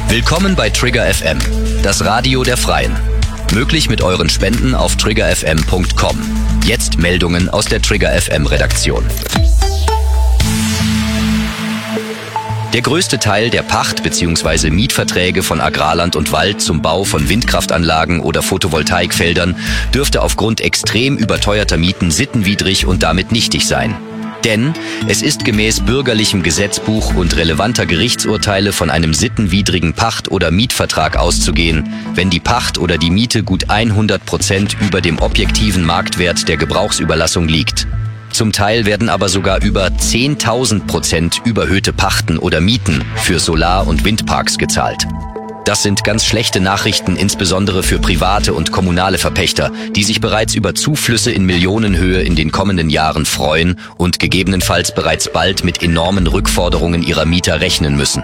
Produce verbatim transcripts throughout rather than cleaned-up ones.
Willkommen bei Trigger F M, das Radio der Freien. Möglich mit euren Spenden auf trigger f m punkt com. Jetzt Meldungen aus der Trigger F M Redaktion. Der größte Teil der Pacht- bzw. Mietverträge von Agrarland und Wald zum Bau von Windkraftanlagen oder Photovoltaikfeldern dürfte aufgrund extrem überteuerter Mieten sittenwidrig und damit nichtig sein. Denn es ist gemäß bürgerlichem Gesetzbuch und relevanter Gerichtsurteile von einem sittenwidrigen Pacht- oder Mietvertrag auszugehen, wenn die Pacht oder die Miete gut hundert Prozent über dem objektiven Marktwert der Gebrauchsüberlassung liegt. Zum Teil werden aber sogar über zehntausend Prozent überhöhte Pachten oder Mieten für Solar- und Windparks gezahlt. Das sind ganz schlechte Nachrichten, insbesondere für private und kommunale Verpächter, die sich bereits über Zuflüsse in Millionenhöhe in den kommenden Jahren freuen und gegebenenfalls bereits bald mit enormen Rückforderungen ihrer Mieter rechnen müssen.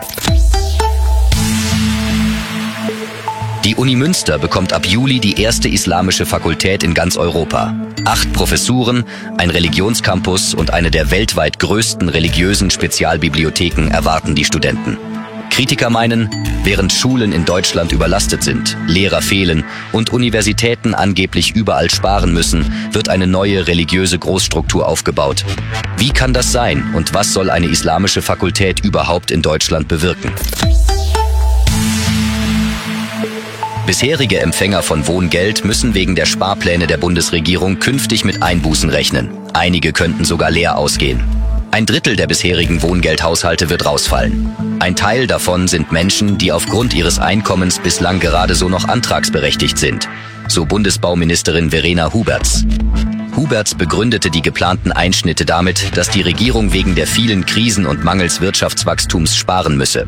Die Uni Münster bekommt ab Juli die erste islamische Fakultät in ganz Europa. Acht Professuren, ein Religionscampus und eine der weltweit größten religiösen Spezialbibliotheken erwarten die Studenten. Kritiker meinen, während Schulen in Deutschland überlastet sind, Lehrer fehlen und Universitäten angeblich überall sparen müssen, wird eine neue religiöse Großstruktur aufgebaut. Wie kann das sein und was soll eine islamische Fakultät überhaupt in Deutschland bewirken? Bisherige Empfänger von Wohngeld müssen wegen der Sparpläne der Bundesregierung künftig mit Einbußen rechnen. Einige könnten sogar leer ausgehen. Ein Drittel der bisherigen Wohngeldhaushalte wird rausfallen. Ein Teil davon sind Menschen, die aufgrund ihres Einkommens bislang gerade so noch antragsberechtigt sind, so Bundesbauministerin Verena Huberts. Huberts begründete die geplanten Einschnitte damit, dass die Regierung wegen der vielen Krisen und mangels Wirtschaftswachstums sparen müsse.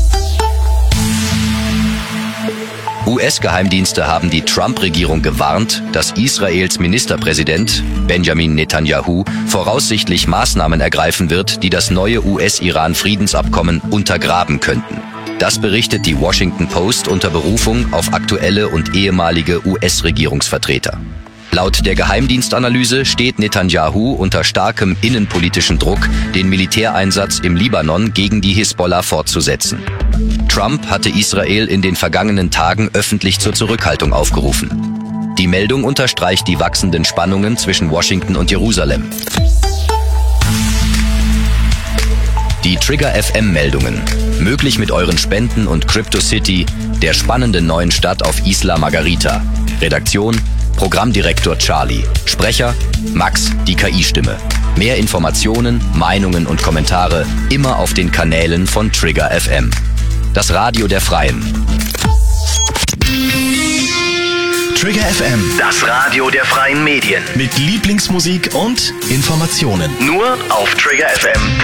U S-Geheimdienste haben die Trump-Regierung gewarnt, dass Israels Ministerpräsident Benjamin Netanyahu voraussichtlich Maßnahmen ergreifen wird, die das neue U S-Iran-Friedensabkommen untergraben könnten. Das berichtet die Washington Post unter Berufung auf aktuelle und ehemalige U S-Regierungsvertreter. Laut der Geheimdienstanalyse steht Netanyahu unter starkem innenpolitischen Druck, den Militäreinsatz im Libanon gegen die Hisbollah fortzusetzen. Trump hatte Israel in den vergangenen Tagen öffentlich zur Zurückhaltung aufgerufen. Die Meldung unterstreicht die wachsenden Spannungen zwischen Washington und Jerusalem. Die Trigger F M-Meldungen. Möglich mit euren Spenden und CryptoCity, der spannenden neuen Stadt auf Isla Margarita. Redaktion: Programmdirektor Charlie. Sprecher: Max, die K I-Stimme. Mehr Informationen, Meinungen und Kommentare immer auf den Kanälen von Trigger F M. Das Radio der Freien. Trigger F M, das Radio der freien Medien. mit Lieblingsmusik und Informationen. Nur auf Trigger F M.